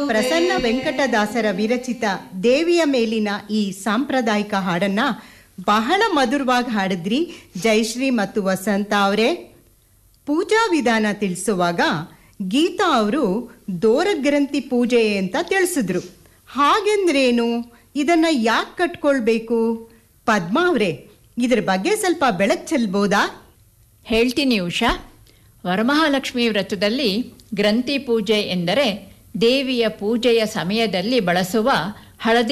ಪ್ರಸನ್ನ ವೆಂಕಟದಾಸರ ವಿರಚಿತ ದೇವಿಯ ಮೇಲಿನ ಈ ಸಾಂಪ್ರದಾಯಿಕ ಹಾಡನ್ನ ಬಹಳ ಮಧುರವಾಗಿ ಹಾಡಿದ್ರಿ ಜಯಶ್ರೀ ಮತ್ತು ವಸಂತ ಅವರೇ. ಪೂಜಾ ವಿಧಾನ ತಿಳಿಸುವಾಗ ಗೀತಾ ಅವರು ದೋರಗ್ರಂಥಿ ಪೂಜೆ ಅಂತ ತಿಳಿಸಿದ್ರು. ಹಾಗೆಂದ್ರೇನು, ಇದನ್ನ ಯಾಕೆ ಕಟ್ಕೊಳ್ಬೇಕು? ಪದ್ಮಾ ಅವರೇ, ಇದ್ರ ಬಗ್ಗೆ ಸ್ವಲ್ಪ ಬೆಳಕು ಚೆಲ್ಬೋದಾ? ಹೇಳ್ತೀನಿ ಉಷಾ. ವರಮಹಾಲಕ್ಷ್ಮಿ ವ್ರತದಲ್ಲಿ ಗ್ರಂಥಿ ಪೂಜೆ ಎಂದರೆ ದೇವಿಯ ಪೂಜೆಯ ಸಮಯದಲ್ಲಿ ಬಳಸುವ ಹಳದಿ